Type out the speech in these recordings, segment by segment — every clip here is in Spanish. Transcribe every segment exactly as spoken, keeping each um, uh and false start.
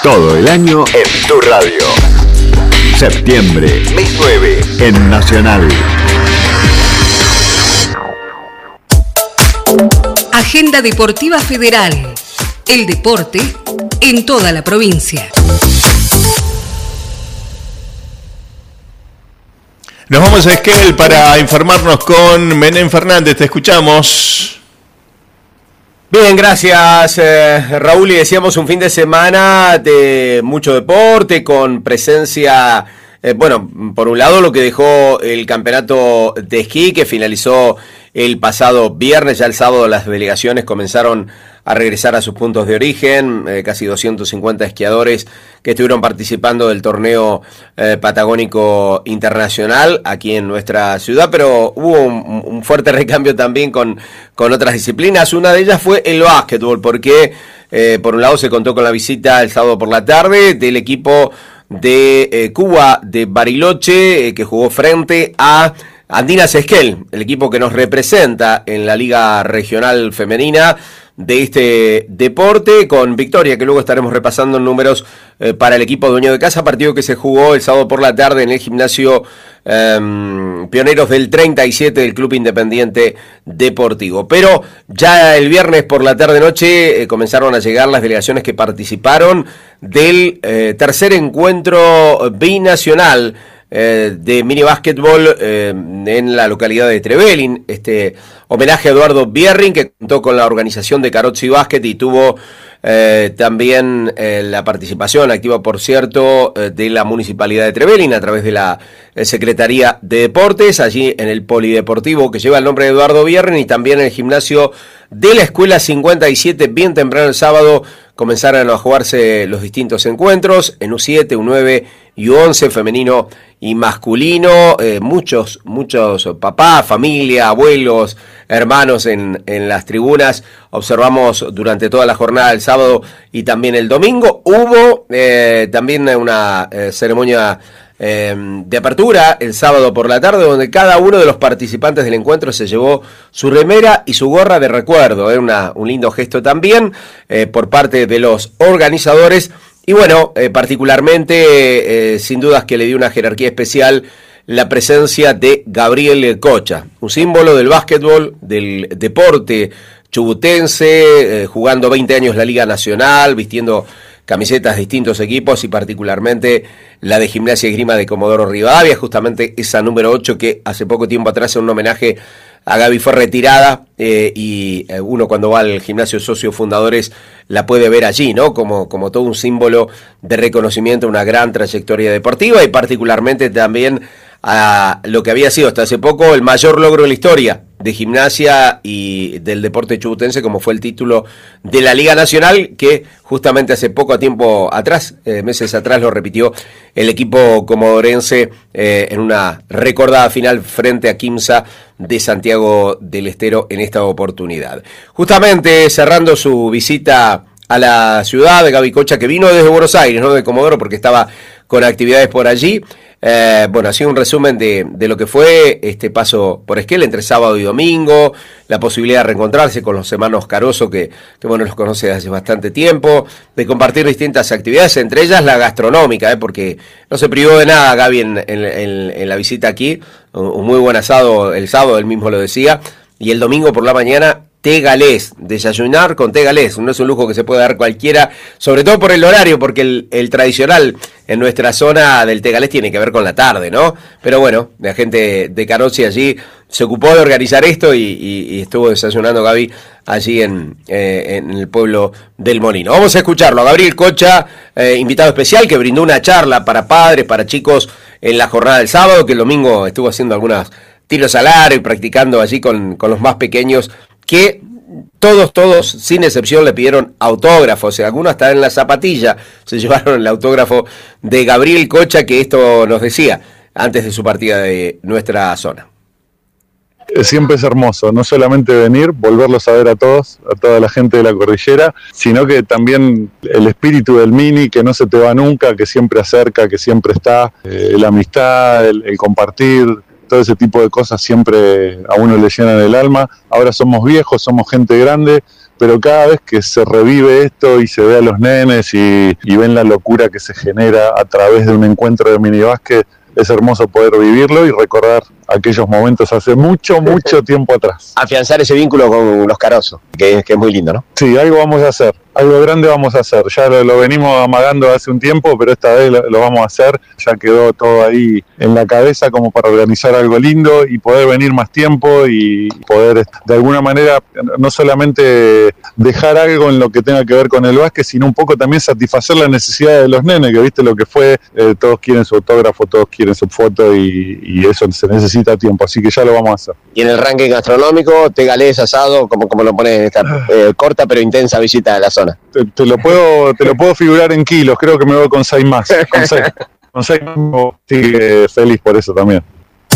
Todo el año en tu radio. Septiembre, mes nueve, en Nacional. Agenda Deportiva Federal. El deporte en toda la provincia. Nos vamos a Esquel para informarnos con Menem Fernández. Te escuchamos. Bien, gracias eh, Raúl, y decíamos un fin de semana de mucho deporte con presencia, eh, bueno, por un lado lo que dejó el campeonato de esquí que finalizó el pasado viernes. Ya el sábado las delegaciones comenzaron a regresar a sus puntos de origen, eh, casi doscientos cincuenta esquiadores que estuvieron participando del torneo eh, patagónico internacional aquí en nuestra ciudad, pero hubo un, un fuerte recambio también con, con otras disciplinas. Una de ellas fue el básquetbol, porque eh, por un lado se contó con la visita el sábado por la tarde del equipo de eh, Cuba de Bariloche, eh, que jugó frente a Andinas Esquel, el equipo que nos representa en la Liga Regional Femenina de este deporte, con victoria que luego estaremos repasando en números eh, para el equipo dueño de casa, partido que se jugó el sábado por la tarde en el gimnasio eh, Pioneros del treinta y siete del Club Independiente Deportivo. Pero ya el viernes por la tarde-noche eh, comenzaron a llegar las delegaciones que participaron del eh, tercer encuentro binacional Eh, de mini básquetbol eh, en la localidad de Trevelin. Este homenaje a Eduardo Bierring, que contó con la organización de Carozzi Básquet y tuvo eh, también eh, la participación activa, por cierto, eh, de la Municipalidad de Trevelin a través de la eh, Secretaría de Deportes, allí en el polideportivo que lleva el nombre de Eduardo Bierring, y también en el gimnasio de la Escuela cincuenta y siete. Bien temprano el sábado comenzaron a jugarse los distintos encuentros en U siete, U nueve y U once, femenino y masculino. Eh, muchos, muchos papás, familia, abuelos, hermanos en, en las tribunas. Observamos durante toda la jornada del sábado y también el domingo. Hubo eh, también una eh, ceremonia eh, de apertura el sábado por la tarde, donde cada uno de los participantes del encuentro se llevó su remera y su gorra de recuerdo. Era una, un lindo gesto también eh, por parte de los organizadores. Y bueno, eh, particularmente, eh, sin dudas que le dio una jerarquía especial la presencia de Gabriel Cocha, un símbolo del básquetbol, del deporte chubutense, eh, jugando veinte años la Liga Nacional, vistiendo camisetas de distintos equipos y particularmente la de Gimnasia y Esgrima de Comodoro Rivadavia, justamente esa número ocho que hace poco tiempo atrás en un homenaje a Gaby fue retirada, eh, y uno cuando va al gimnasio Socios Fundadores la puede ver allí, ¿no? Como, como todo un símbolo de reconocimiento, una gran trayectoria deportiva y particularmente también a lo que había sido hasta hace poco el mayor logro de la historia de Gimnasia y del deporte chubutense, como fue el título de la Liga Nacional, que justamente hace poco tiempo atrás, eh, meses atrás, lo repitió el equipo comodorense eh, en una recordada final frente a Quimsa de Santiago del Estero en esta oportunidad. Justamente cerrando su visita a la ciudad de Gaby Cocha, que vino desde Buenos Aires, no de Comodoro, porque estaba con actividades por allí. Eh, bueno, ha sido un resumen de, de lo que fue este paso por Esquel entre sábado y domingo, la posibilidad de reencontrarse con los hermanos Caroso, que, que bueno, los conoce desde hace bastante tiempo, de compartir distintas actividades, entre ellas la gastronómica, eh, porque no se privó de nada Gaby en, en, en, en la visita aquí, un, un muy buen asado el sábado, él mismo lo decía, y el domingo por la mañana té galés, desayunar con té galés, no es un lujo que se puede dar cualquiera, sobre todo por el horario, porque el, el tradicional en nuestra zona del té galés tiene que ver con la tarde, ¿no? Pero bueno, la gente de Carozzi allí se ocupó de organizar esto y, y, y estuvo desayunando Gaby allí en, eh, en el pueblo del Molino. Vamos a escucharlo a Gabriel Cocha, eh, invitado especial, que brindó una charla para padres, para chicos en la jornada del sábado, que el domingo estuvo haciendo algunos tiros al aro y practicando allí con, con los más pequeños, que todos, todos, sin excepción, le pidieron autógrafos, algunos hasta en la zapatilla se llevaron el autógrafo de Gabriel Cocha, que esto nos decía antes de su partida de nuestra zona. Siempre es hermoso, no solamente venir, volverlos a ver a todos, a toda la gente de la cordillera, sino que también el espíritu del mini, que no se te va nunca, que siempre acerca, que siempre está, eh, la amistad, el, el compartir, todo ese tipo de cosas siempre a uno le llenan el alma. Ahora somos viejos, somos gente grande, pero cada vez que se revive esto y se ve a los nenes y, y ven la locura que se genera a través de un encuentro de minibásquet, es hermoso poder vivirlo y recordar aquellos momentos hace mucho, mucho tiempo atrás. Afianzar ese vínculo con los Caroso, que, que es muy lindo, ¿no? Sí, algo vamos a hacer, algo grande vamos a hacer. Ya lo, lo venimos amagando hace un tiempo, pero esta vez lo, lo vamos a hacer. Ya quedó todo ahí en la cabeza como para organizar algo lindo y poder venir más tiempo y poder de alguna manera no solamente dejar algo en lo que tenga que ver con el básquet, sino un poco también satisfacer las necesidades de los nenes, que viste lo que fue, eh, todos quieren su autógrafo, todos quieren su foto y, y eso se necesita tiempo, así que ya lo vamos a hacer. Y en el ranking gastronómico, tegalés, asado, como, como lo pones en esta eh, corta pero intensa visita a la zona. Te, te lo puedo te lo puedo figurar en kilos, creo que me voy con seis más. Con seis, con seis sí, eh, feliz por eso también.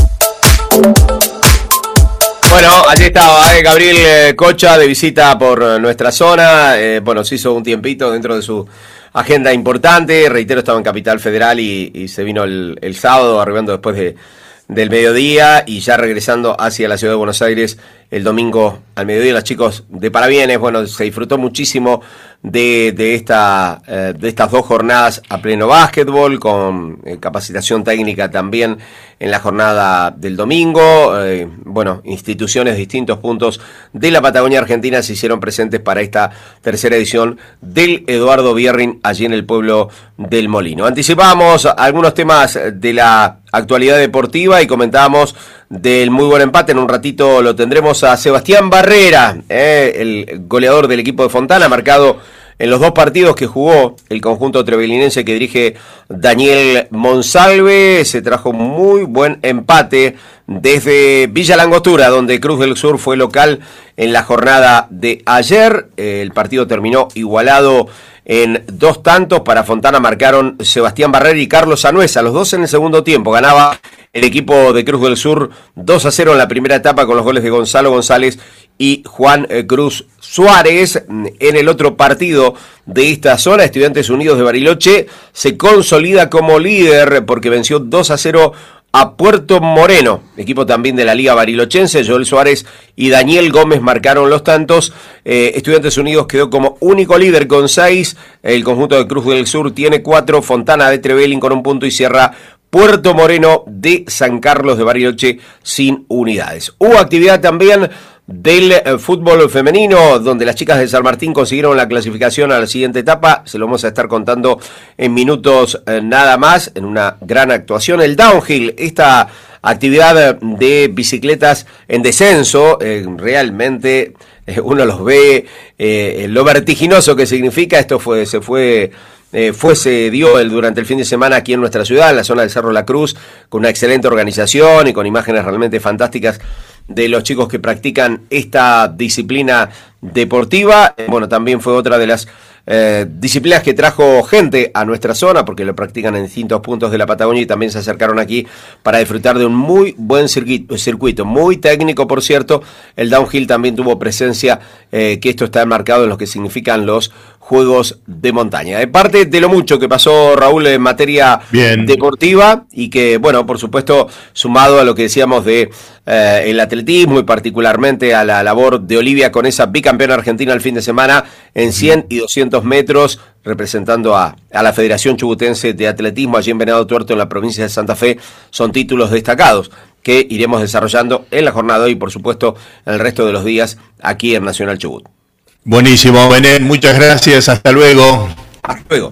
Bueno, allí estaba eh, Gabriel eh, Cocha de visita por eh, nuestra zona. Eh, bueno, se hizo un tiempito dentro de su agenda importante. Reitero, estaba en Capital Federal y, y se vino el, el sábado, arribando después de del mediodía y ya regresando hacia la ciudad de Buenos Aires el domingo al mediodía. Los chicos de Parabienes, bueno, se disfrutó muchísimo de, de, esta, eh, de estas dos jornadas a pleno básquetbol, con eh, capacitación técnica también en la jornada del domingo. Eh, bueno, instituciones de distintos puntos de la Patagonia Argentina se hicieron presentes para esta tercera edición del Eduardo Bierrin allí en el pueblo del Molino. Anticipamos algunos temas de la actualidad deportiva y comentábamos del muy buen empate. En un ratito lo tendremos a Sebastián Barrera, eh, el goleador del equipo de Fontana, marcado en los dos partidos que jugó el conjunto trevelinense que dirige Daniel Monsalve. Se trajo muy buen empate desde Villa Langostura, donde Cruz del Sur fue local en la jornada de ayer. El partido terminó igualado en dos tantos. Para Fontana marcaron Sebastián Barrera y Carlos Anuesa, los dos en el segundo tiempo. Ganaba el equipo de Cruz del Sur dos a cero en la primera etapa con los goles de Gonzalo González y Juan Cruz Suárez. En el otro partido de esta zona, Estudiantes Unidos de Bariloche se consolida como líder porque venció dos a cero a Puerto Moreno, equipo también de la Liga Barilochense. Joel Suárez y Daniel Gómez marcaron los tantos. eh, Estudiantes Unidos quedó como único líder con seis, el conjunto de Cruz del Sur tiene cuatro, Fontana de Trevelin con un punto y cierra Puerto Moreno de San Carlos de Bariloche sin unidades. Hubo actividad también del eh, fútbol femenino, donde las chicas de San Martín consiguieron la clasificación a la siguiente etapa. Se lo vamos a estar contando en minutos eh, nada más, en una gran actuación. El downhill, esta actividad de bicicletas en descenso, eh, realmente eh, uno los ve, eh, lo vertiginoso que significa. Esto fue se fue... Eh, fue, se dio el, durante el fin de semana aquí en nuestra ciudad, en la zona del Cerro La Cruz, con una excelente organización y con imágenes realmente fantásticas de los chicos que practican esta disciplina deportiva. Eh, bueno, también fue otra de las eh, disciplinas que trajo gente a nuestra zona, porque lo practican en distintos puntos de la Patagonia y también se acercaron aquí para disfrutar de un muy buen circuito, circuito muy técnico, por cierto. El downhill también tuvo presencia, eh, que esto está enmarcado en lo que significan los Juegos de Montaña. De parte de lo mucho que pasó, Raúl, en materia Bien. deportiva, y que, bueno, por supuesto, sumado a lo que decíamos de eh, el atletismo y particularmente a la labor de Olivia con esa bicampeona argentina el fin de semana en cien y doscientos metros, representando a, a la Federación Chubutense de Atletismo allí en Venado Tuerto, en la provincia de Santa Fe, son títulos destacados que iremos desarrollando en la jornada de hoy y, por supuesto, en el resto de los días aquí en Nacional Chubut. Buenísimo, Benet, muchas gracias, hasta luego. Hasta luego.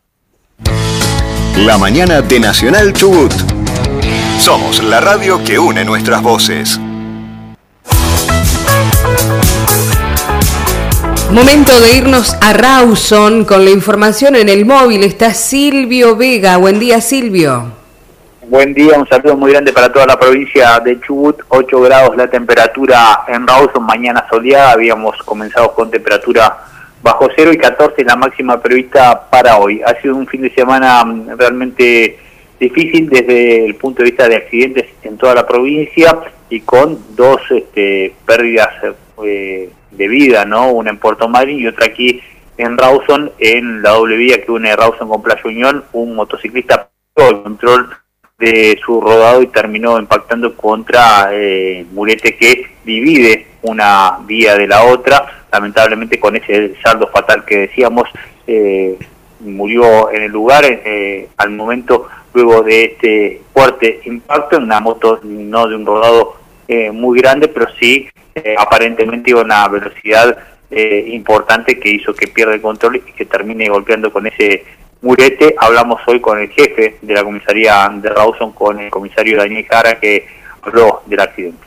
La mañana de Nacional Chubut. Somos la radio que une nuestras voces. Momento de irnos a Rawson con la información en el móvil. Está Silvio Vega. Buen día, Silvio. Buen día, un saludo muy grande para toda la provincia de Chubut. ocho grados la temperatura en Rawson, mañana soleada. Habíamos comenzado con temperatura bajo cero y catorce la máxima prevista para hoy. Ha sido un fin de semana realmente difícil desde el punto de vista de accidentes en toda la provincia y con dos este, pérdidas eh, de vida, ¿no? Una en Puerto Madryn y otra aquí en Rawson, en la doble vía que une Rawson con Playa Unión. Un motociclista perdió el control de su rodado y terminó impactando contra eh, murete que divide una vía de la otra. lamentablemente con ese saldo fatal que decíamos, eh, murió en el lugar eh, al momento, luego de este fuerte impacto en una moto no de un rodado eh, muy grande, pero sí eh, aparentemente iba a una velocidad eh, importante que hizo que pierda el control y que termine golpeando con ese murete. Hablamos hoy con el jefe de la comisaría de Rawson, con el comisario Daniel Jara, que habló del accidente.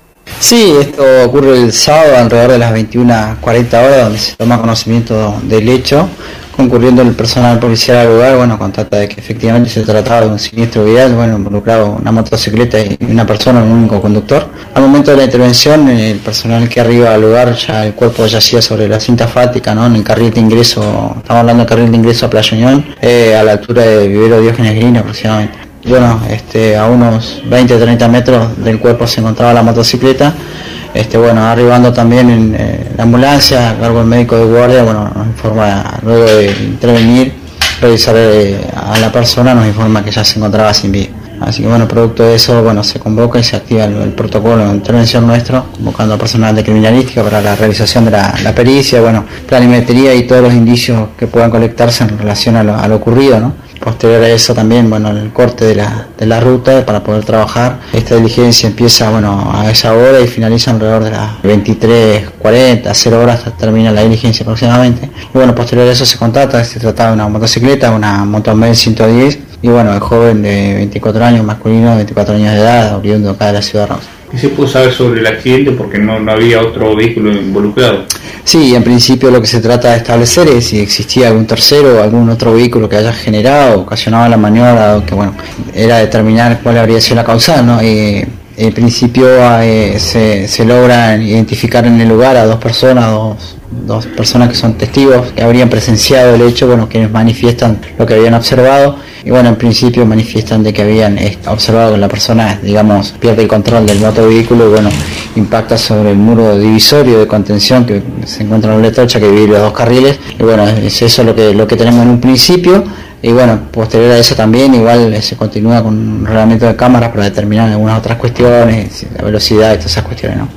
Sí, esto ocurre el sábado alrededor de las veintiuna cuarenta horas, donde se toma conocimiento del hecho, concurriendo el personal policial al lugar. Bueno, constata de que efectivamente se trataba de un siniestro vial, bueno, involucrado una motocicleta y una persona, un único conductor. Al momento de la intervención, el personal que arriba al lugar, ya el cuerpo yacía sobre la cinta asfáltica, ¿no? En el carril de ingreso, estamos hablando del carril de ingreso a Playa Unión, eh, a la altura de Vivero Diógenes Green aproximadamente. Bueno, este, a unos veinte a treinta metros del cuerpo se encontraba la motocicleta. Este, bueno, arribando también en eh, la ambulancia, a cargo del médico de guardia, bueno, nos informa, luego de intervenir, revisar eh, a la persona, nos informa que ya se encontraba sin vida. Así que bueno, producto de eso, bueno, se convoca y se activa el, el protocolo de intervención nuestro, convocando al personal de criminalística para la realización de la, la pericia, bueno, planimetría y todos los indicios que puedan colectarse en relación a lo, a lo ocurrido, ¿no? Posterior a eso también, bueno, el corte de la, de la ruta para poder trabajar. Esta diligencia empieza, bueno, a esa hora y finaliza alrededor de las veintitrés cuarenta, cero horas, termina la diligencia aproximadamente. Y bueno, posterior a eso se contacta, se trataba de una motocicleta, una Motomed ciento diez, y bueno, el joven de veinticuatro años, masculino, acá de edad, oriundo acá de la ciudad de Rawson. ¿Qué se pudo saber sobre el accidente? Porque no, no había otro vehículo involucrado. Sí, en principio lo que se trata de establecer es si existía algún tercero o algún otro vehículo que haya generado, ocasionado la maniobra, o que bueno, era determinar cuál habría sido la causal, ¿no? Y, en principio eh, se, se logra identificar en el lugar a dos personas, dos, dos personas que son testigos, que habrían presenciado el hecho, bueno, quienes manifiestan lo que habían observado, y bueno, en principio manifiestan de que habían eh, observado que la persona, digamos, pierde el control del motovehículo y bueno, impacta sobre el muro divisorio de contención que se encuentra en la trocha que divide los dos carriles, y bueno, es eso lo que, lo que tenemos en un principio. Y bueno, posterior a eso también igual se continúa con un reglamento de cámaras para determinar algunas otras cuestiones, la velocidad y todas esas cuestiones, ¿no?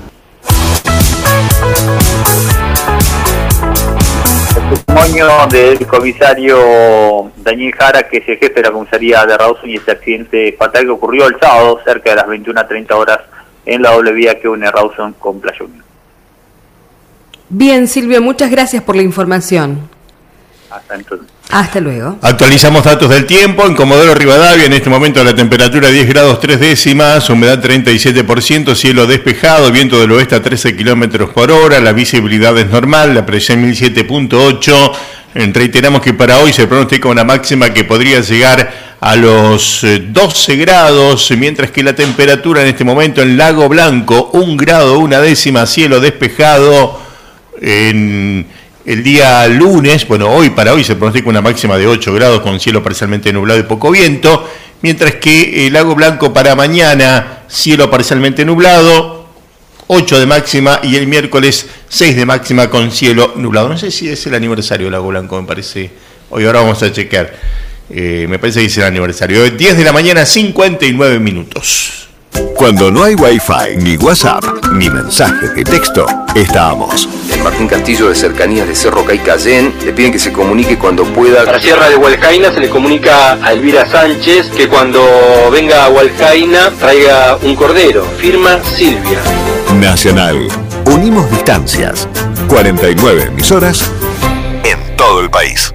El testimonio del comisario Daniel Jara, que es el jefe de la comisaría de Rawson, y este accidente fatal que ocurrió el sábado cerca de las veintiuna treinta horas en la doble vía que une Rawson con Playa Unión. Bien, Silvio, muchas gracias por la información. Hasta entonces. Hasta luego. Actualizamos datos del tiempo. En Comodoro Rivadavia, en este momento la temperatura diez grados tres décimas, humedad treinta y siete por ciento, cielo despejado, viento del oeste a trece kilómetros por hora, la visibilidad es normal, la presión mil siete punto ocho. Reiteramos que para hoy se pronostica una máxima que podría llegar a los doce grados, mientras que la temperatura en este momento en Lago Blanco, un grado una décima, cielo despejado. En el día lunes, bueno, hoy para hoy se pronostica una máxima de ocho grados con cielo parcialmente nublado y poco viento, mientras que el Lago Blanco para mañana, cielo parcialmente nublado, ocho de máxima, y el miércoles seis de máxima con cielo nublado. No sé si es el aniversario del Lago Blanco, me parece. Hoy ahora vamos a chequear. Eh, me parece que es el aniversario. diez de la mañana, cincuenta y nueve minutos. Cuando no hay Wi-Fi, ni WhatsApp, ni mensajes de texto, estábamos. En Martín Castillo de Cercanías de Cerro Caicayén le piden que se comunique cuando pueda. A la Sierra de Hualcaina se le comunica a Elvira Sánchez que cuando venga a Hualcaina traiga un cordero. Firma Silvia. Nacional. Unimos distancias. cuarenta y nueve emisoras en todo el país.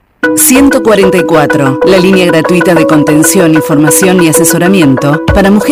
ciento cuarenta y cuatro, la línea gratuita de contención, información y asesoramiento para mujeres